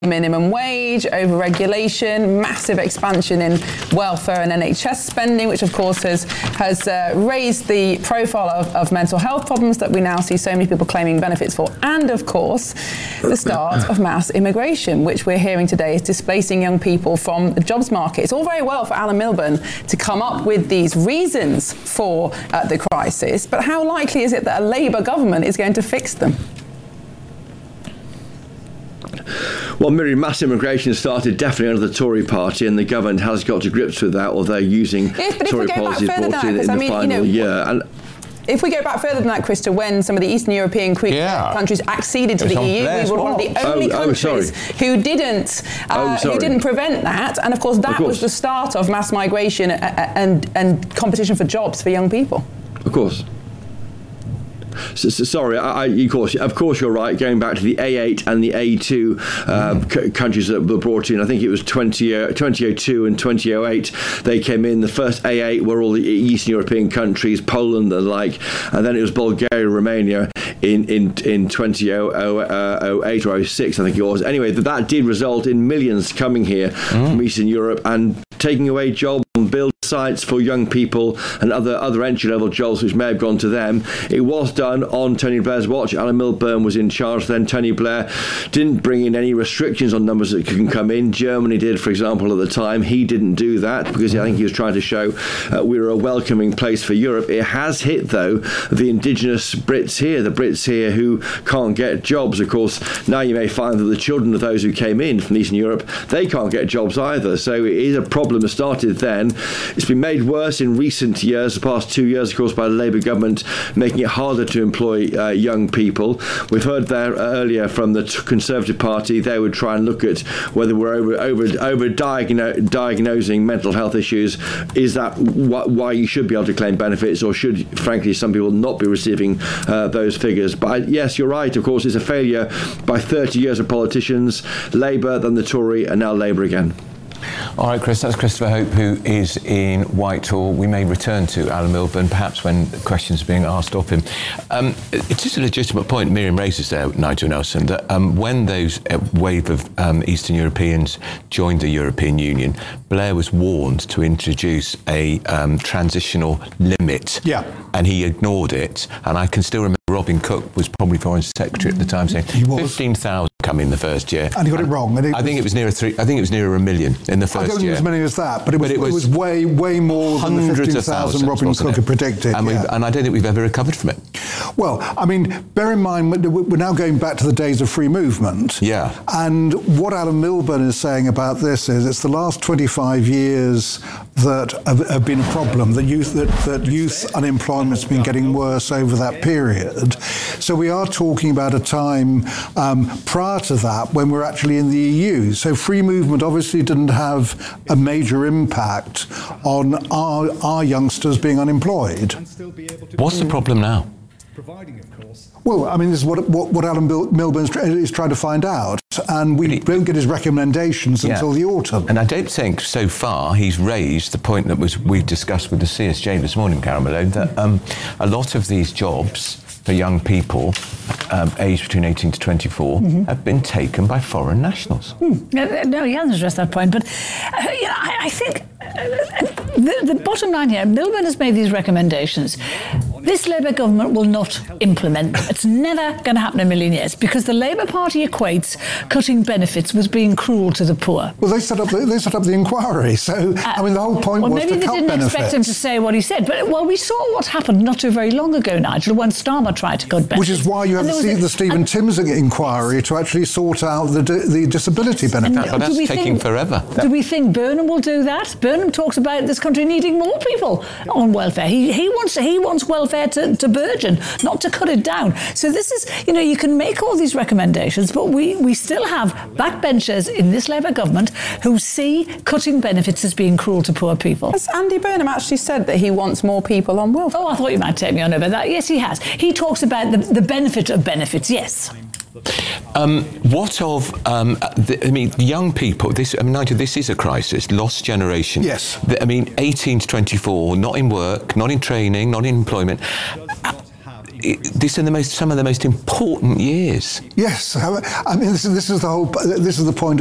minimum wage, over-regulation, massive expansion in welfare and NHS spending, which of course has raised the profile of mental health problems that we now see so many people claiming benefits for. And of course, the start of mass immigration, which we're hearing today is displacing young people from the jobs market. It's all very well for Alan Milburn to come up with these reasons for the crisis, but how likely is it that a Labour government is going to fix them? Well, Miriam, mass immigration started definitely under the Tory party, and the government has got to grips with that, although using Tory policies brought in the final year. And if we go back further than that, Chris, to when some of the Eastern European countries acceded to the EU, we were one of the only countries who didn't prevent that. And of course, that was the start of mass migration and competition for jobs for young people. Of course. Sorry, of course you're right. Going back to the A8 and the A2 countries that were brought in, I think it was 2002 and 2008. They came in. The first A8 were all the Eastern European countries, Poland and the like, and then it was Bulgaria, Romania in 2008 or 06, I think it was. Anyway, that did result in millions coming here from Eastern Europe and taking away jobs and build sites for young people and other entry-level jobs which may have gone to them. It was done on Tony Blair's watch. Alan Milburn was in charge then. Tony Blair didn't bring in any restrictions on numbers that can come in. Germany did, for example, at the time. He didn't do that because I think he was trying to show we were a welcoming place for Europe. It has hit, though, the indigenous Brits here, the Brits here who can't get jobs. Of course, now you may find that the children of those who came in from Eastern Europe, they can't get jobs either. So it is a problem that started then. It's been made worse in recent years, the past 2 years, of course, by the Labour government making it harder to employ young people. We've heard there earlier from the Conservative Party they would try and look at whether we're over diagnosing mental health issues. Is that why you should be able to claim benefits, or should, frankly, some people not be receiving those figures? But yes, you're right. Of course, it's a failure by 30 years of politicians, Labour, then the Tory, and now Labour again. All right, Chris, that's Christopher Hope, who is in Whitehall. We may return to Alan Milburn, perhaps when questions are being asked of him. It's just a legitimate point Miriam raises there, Nigel Nelson, that when those wave of Eastern Europeans joined the European Union, Blair was warned to introduce a transitional limit. Yeah. And he ignored it. And I can still remember Robin Cook was probably Foreign Secretary at the time saying 15,000 come in the first year. And he got it wrong. I think it was near a million in the first year. I don't think it was as many as that, but it was way more than the 15,000 Robin Cook had predicted. And I don't think we've ever recovered from it. Well, I mean, bear in mind, we're now going back to the days of free movement. Yeah. And what Alan Milburn is saying about this is it's the last 25 years that have been a problem, that youth unemployment's been getting worse over that period. So we are talking about a time prior to that when we're actually in the EU. So free movement obviously didn't have a major impact on our youngsters being unemployed. What's the problem now? Well, I mean, this is what Alan Milburn is trying to find out, and we don't get his recommendations until the autumn. And I don't think so far he's raised the point that we've discussed with the CSJ this morning, Carol Malone, that a lot of these jobs for young people aged between 18 to 24 have been taken by foreign nationals. No, he hasn't addressed that point, but I think the bottom line here, Milburn has made these recommendations. This Labour government will not implement them. It's never going to happen in a million years because the Labour Party equates cutting benefits with being cruel to the poor. Well, they set up the inquiry, so I mean the whole point was to cut benefits. Maybe they didn't expect him to say what he said, but we saw what happened not too very long ago, Nigel, when Starmer tried to cut benefits. Which is why you have the Stephen Timms inquiry to actually sort out the disability benefit. But that's taking forever. Do we think Burnham will do that? Burnham talks about this country needing more people on welfare. He wants welfare to burgeon, not to cut it down. So this is, you can make all these recommendations, but we still have backbenchers in this Labour government who see cutting benefits as being cruel to poor people. Has Andy Burnham actually said that he wants more people on welfare? Oh, I thought you might take me on over that. Yes, he has. He talks about the benefit of benefits, yes. What of, young people, Nigel, this is a crisis, lost generation. Yes. 18 to 24, not in work, not in training, not in employment. these are some of the most important years. Yes, I mean this is the point